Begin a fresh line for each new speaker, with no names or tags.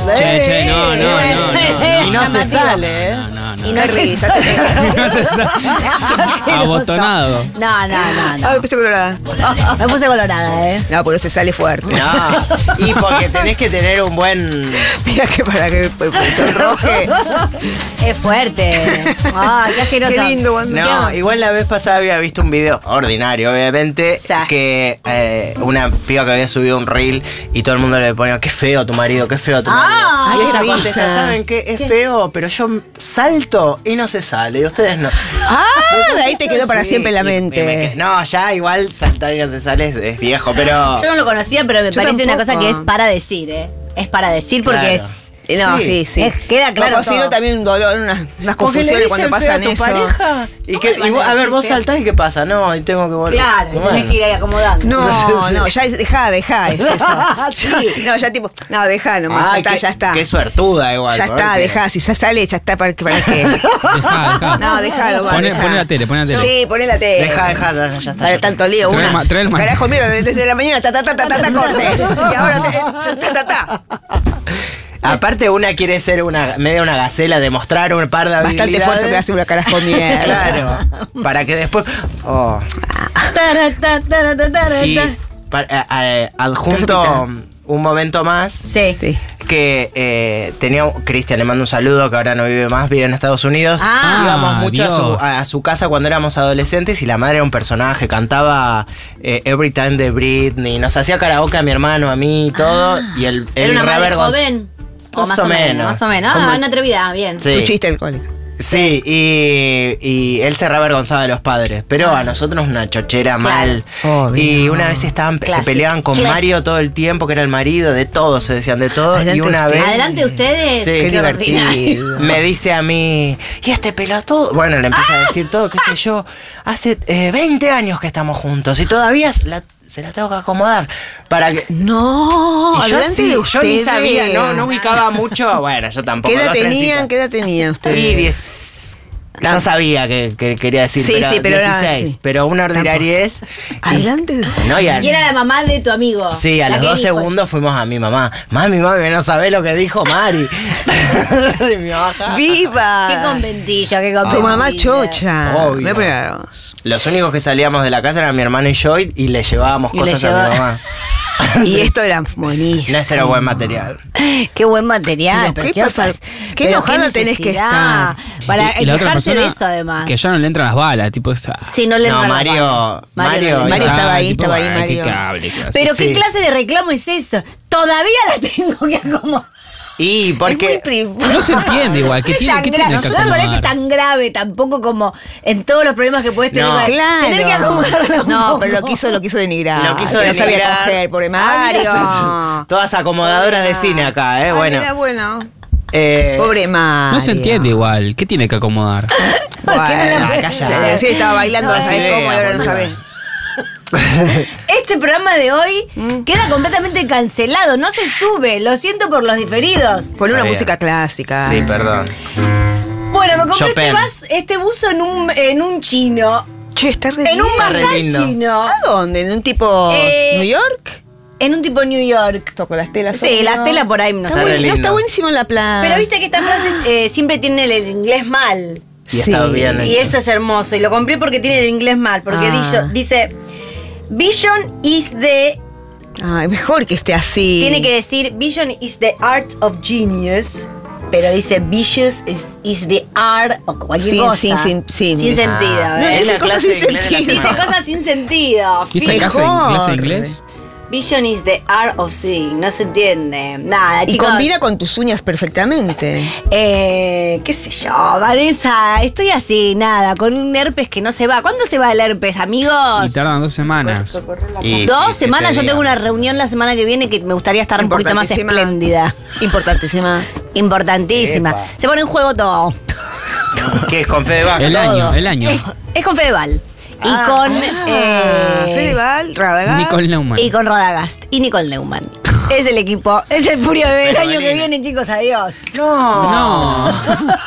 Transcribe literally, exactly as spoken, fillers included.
Che, che, no, no, no, no.
Y no se sale, ¿eh?
No, no, no.
Y no se
No se sale. Abotonado.
No, no, no,
Ah,
no.
me puse colorada.
Me puse colorada, ¿eh?
No, por eso sale fuerte.
No, y porque tenés que tener un buen...
Mira que para que el sonroje.
Es fuerte. Ah, qué asqueroso.
Qué lindo, Wanda.
No, igual la vez pasada había visto un video ordinario, obviamente,
Sí.
que eh, una piba que había subido un reel y todo el mundo le ponía, qué feo tu marido, qué feo tu marido.
Ah,
y
qué
ella
risa.
contesta, ¿saben qué? Es feo, pero yo salto y no se sale, y ustedes no.
Ah, de ahí te quedó para
Sí,
siempre en la
y me
mente.
que- no, ya igual saltar y no se sale es, es viejo, pero...
Yo no lo conocía, pero me
Yo
parece una cosa
tampoco.
que es para decir, ¿eh? Es para decir porque
Claro.
es...
No, sí,
Sí.
sí.
Es- queda claro
No, cocino
todo.
también un dolor, unas, unas
Porque le
confusiones
dicen
cuando
feo
pasan
a tu
eso.
pareja. Y
¿Cómo
que,
le van
y vos-
a
a ver,
decir
vos
feo?
saltás y qué pasa. No, y tengo que volver.
Claro,
Bueno.
tenés que ir ahí acomodando.
No, no, ya es, dejá, dejá, es eso.
Sí.
No, ya tipo, no, dejá nomás,
Ay,
ya está,
qué-
ya está.
Qué suertuda igual.
Ya está,
porque-
dejá, si se sale, ya está, ¿para, para qué?
Dejá, dejá.
No, dejalo, va,
Poné,
dejá.
poné la tele, poné la tele.
Sí, poné la tele.
Dejá, dejá, no, ya está.
Para
ya está.
tanto lío,
Trae el
una.
ma- trae el ma-
Carajo, mira, desde la mañana, ta, ta, ta, ta, ta, ta, corte. Y ahora, ta, ta, ta, ta.
Aparte, una quiere ser una media una gacela, demostrar un par de habilidades.
Bastante esfuerzo que hace una carajo mierda.
Claro. Para que después. Oh.
Tara, ta, tara, ta, tara,
Y
ta.
pa- eh, eh, adjunto
Casopita.
un momento más.
Sí.
Sí.
Que eh, tenía Cristian, le mando un saludo, que ahora no vive más, vive en Estados Unidos.
Ah,
Íbamos mucho a su,
Dios.
a su casa cuando éramos adolescentes y la madre era un personaje, cantaba eh, Every Time de Britney, nos hacía karaoke a mi hermano, a mí y todo. y el,
Era
el
una madre
revergonz-
joven. O
Más
más,
o
o menos.
menos.
Más o menos.
Como-
Ah, una atrevida, bien.
Sí.
Tu chiste alcohólico.
Sí, y, y él se re avergonzaba de los padres, pero a nosotros una chochera mal.
Obvio.
Y una vez estaban, se
Clásico.
peleaban con
Classic.
Mario todo el tiempo, que era el marido de todos, se decían de todo.
Adelante
y una
ustedes.
vez
Adelante ustedes.
Sí,
Qué
ordinario.
divertido.
me dice a mí, y este pelotudo, bueno, le empieza a decir todo, qué sé yo, hace eh, veinte años que estamos juntos y todavía la- se la tengo que acomodar para que...
No,
Y yo,
adelante
sí,
de
yo ni
ustedes.
sabía, no, no ubicaba mucho, bueno, yo tampoco.
¿Qué edad
dos,
tenían?
trencitas.
¿Qué edad tenían ustedes?
Y diez. Ya sabía que, que quería decir,
Sí,
pero,
sí, pero era-
dieciséis,
sí.
pero una ordinariez.
Adelante de ustedes.
No, y a-
Y era la mamá de tu amigo.
sí, a
La
los
que
dos
dijo
segundos fuimos a mi mamá. Mami, mami, no sabés lo que dijo Mari. Y mi mamá, ja, ja.
¡Viva!
Qué conventillo, qué
Tu
conventillo.
mamá chocha.
Obvio.
Me pregaros.
Los únicos que salíamos de la casa eran mi hermano y yo y, y le llevábamos
Y le
cosas a
llevaba-
mi mamá.
Y esto era buenísimo.
No, este era buen material.
Qué buen material.
Pero
pero
qué
qué
pasa-
osas-
qué
pero
enojada tenés que
necesidad
estar.
Para
Y- y la otra
quejarse de
persona
eso, además.
Que ya no le entran las balas, tipo esa.
Sí, no le
No,
entran las
Mario-
balas.
Mario-
no le
Mario
entran.
estaba ahí,
tipo,
estaba ahí,
ay,
Mario.
Qué cable, qué
Pero
Sí.
qué clase de reclamo es eso. Todavía la tengo que acomodar.
Y
Es
porque.
muy pri-
No se entiende igual. ¿Qué
No es
tiene,
tan
qué
grave,
tiene que
no me parece
acomodar?
tan grave tampoco como en todos los problemas que puedes tener.
No.
Claro.
Tener que acomodarlo un
No,
poco.
pero lo quiso, lo quiso denigrar.
Lo quiso
Que no sabía
denigrar.
coger, pobre
Ah,
Mario.
mira, Todas acomodadoras de cine acá, ¿eh?
Ah,
Bueno.
mira, bueno.
Eh,
Pobre Mario.
No se entiende igual. ¿Qué tiene que acomodar?
Bueno,
Ah, calla.
sí, sí, estaba bailando,
No,
¿sabes
idea,
cómo? Y ahora no
boluda.
sabe.
Este programa de hoy
Mm.
queda completamente cancelado. No se sube. Lo siento por los diferidos.
Pon una
Está bien.
música clásica.
Sí, perdón.
Bueno, me compré este,
Chopin.
vas- este buzo en un, en un chino.
Che, está re
En un
bien.
Está re
bazar
lindo.
chino.
¿A dónde? ¿En un tipo
Eh,
New York?
En un tipo New York.
Toco las telas.
Sí,
obvio.
las telas por ahí no
Está,
sé.
re
buen- no,
lindo.
está buenísimo la playa.
Pero viste que estas frases eh, siempre tienen el inglés mal.
Y está
Sí.
bien
Y
hecho.
eso es hermoso. Y lo compré porque tiene el inglés mal. Porque
Ah.
dicho- dice, Vision is the...
Ay, mejor que esté así.
Tiene que decir, Vision is the art of genius. Pero dice, Vicious is, is the art o cualquier
Sin-
cosa.
sin- sin- sin-
Sin sentido.
Ah,
¿ves?
es la
Dice cosas
clase
sin
de inglés de la
sentido.
Dice
semana.
cosas sin sentido.
¿Y esta clase de,
Mejor.
clase de inglés?
Vision is the art of seeing. No se entiende. Nada,
Y
chicos.
combina con tus uñas perfectamente.
Eh, qué sé yo, Vanessa, estoy así, nada, con un herpes que no se va. ¿Cuándo se va el herpes, amigos?
Y tardan dos semanas.
Y
Dos
sí,
semanas,
sí,
yo
te
tengo
digo.
una reunión la semana que viene que me gustaría estar un poquito más
Importantísima.
espléndida.
Importantísima.
Importantísima.
Epa.
Se pone en juego todo.
¿Qué es con Fedebac?
El
todo.
año, el año.
Es, es con Fedeval. Y
Ah,
con.
Ah,
eh,
Fedeval, Radagast.
Nicole Neumann.
y con Rodagast. Y Nicole Neumann. Es el equipo. Es el Furio Bebé el
Pero
año que
Belén.
viene, chicos. Adiós.
No.
No.